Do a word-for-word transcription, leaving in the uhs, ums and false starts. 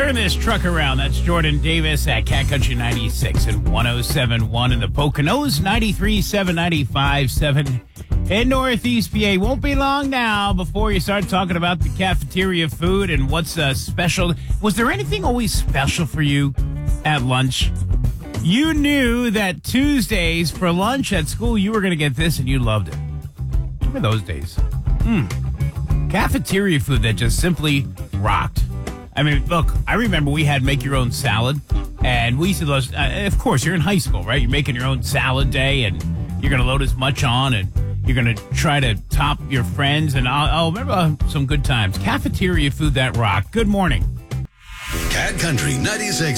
Turn this truck around. That's Jordan Davis at Cat Country ninety-six and one oh seven point one in the Poconos, ninety-three point seven, ninety-five point seven in Northeast P A. Won't be long now before you start talking about the cafeteria food and what's uh, special. Was there anything always special for you at lunch? You knew that Tuesdays for lunch at school, you were going to get this and you loved it. Remember those days? Mm. Cafeteria food that just simply rocked. I mean, look, I remember we had make your own salad, and we used to, those, uh, of course, you're in high school, right? You're making your own salad day, and you're going to load as much on, and you're going to try to top your friends, and I'll, I'll remember uh, some good times. Cafeteria food that rocked. Good morning. Cat Country ninety-six.